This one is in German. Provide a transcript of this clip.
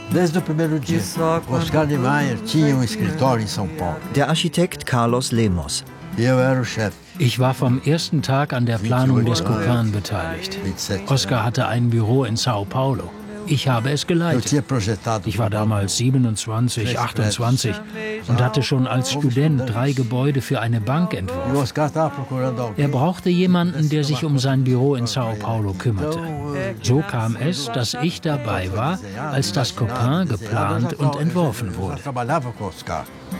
Desde o primeiro dia, Oscar Niemeyer tinha escritório em São Paulo. Der Architekt Carlos Lemos. Eu era o chefe. Ich war vom ersten Tag an der Planung des Copan beteiligt. Oscar hatte ein Büro in Sao Paulo. Ich habe es geleitet. Ich war damals 27, 28 und hatte schon als Student 3 Gebäude für eine Bank entworfen. Er brauchte jemanden, der sich um sein Büro in Sao Paulo kümmerte. So kam es, dass ich dabei war, als das Copan geplant und entworfen wurde.